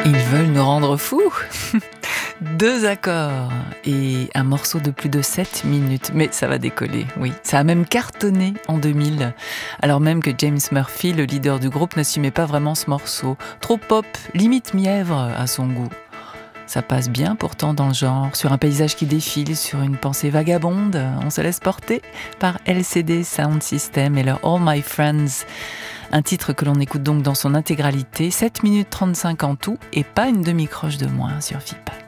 Ils veulent nous rendre fous. 2 accords et un morceau de plus de 7 minutes. Mais ça va décoller, oui. Ça a même cartonné en 2000. Alors même que James Murphy, le leader du groupe, n'assumait pas vraiment ce morceau. Trop pop, limite mièvre à son goût. Ça passe bien pourtant dans le genre, sur un paysage qui défile, sur une pensée vagabonde. On se laisse porter par LCD Sound System et leur All My Friends. Un titre que l'on écoute donc dans son intégralité, 7 minutes 35 en tout, et pas une demi-croche de moins sur FIP.